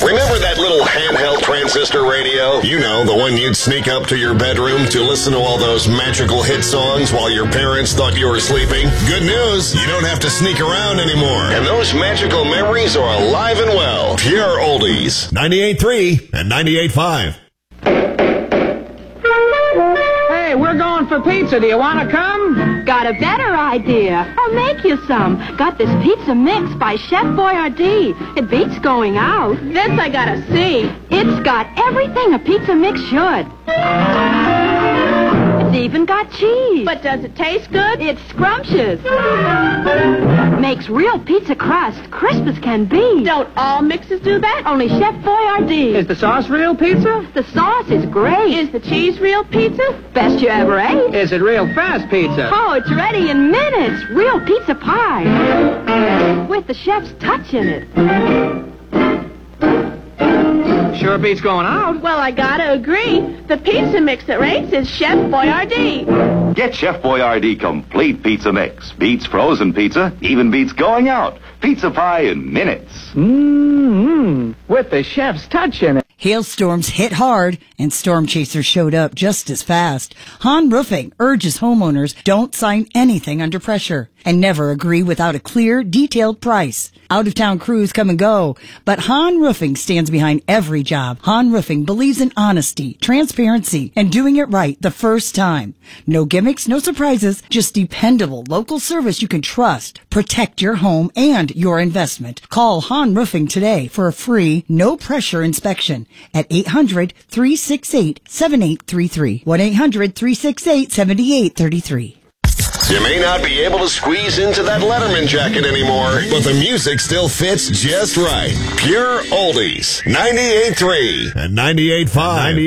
Remember that little handheld transistor radio? You know, the one you'd sneak up to your bedroom to listen to all those magical hit songs while your parents thought you were sleeping? Good news, you don't have to sneak around anymore. And those magical memories are alive and well. Pure Oldies. 98.3 and 98.5. Hey, we're going for pizza. Do you want to come? Got a better idea. I'll make you some. Got this pizza mix by Chef Boyardee. It beats going out. This I gotta see. It's got everything a pizza mix should. It's even got cheese. But does it taste good? It's scrumptious. Makes real pizza crust, crisp as can be. Don't all mixes do that? Only Chef Boyardee. Is the sauce real pizza? The sauce is great. Is the cheese real pizza? Best you ever ate. Is it real fast pizza? Oh, it's ready in minutes. Real pizza pie. With the chef's touch in it. Sure beats going out. Well, I gotta agree. The pizza mix that rates is Chef Boyardee. Get Chef Boyardee Complete Pizza Mix. Beats frozen pizza, even beats going out. Pizza pie in minutes. With the chef's touch in it. Hailstorms hit hard, and storm chasers showed up just as fast. Hahn Roofing urges homeowners don't sign anything under pressure and never agree without a clear, detailed price. Out-of-town crews come and go, but Hahn Roofing stands behind every job. Hahn Roofing believes in honesty, transparency, and doing it right the first time. No gimmicks, no surprises, just dependable local service you can trust. Protect your home and your investment. Call Hahn Roofing today for a free, no-pressure inspection at 800-368-7833. 1-800-368-7833. You may not be able to squeeze into that Letterman jacket anymore, but the music still fits just right. Pure Oldies. 98.3 and 98.5.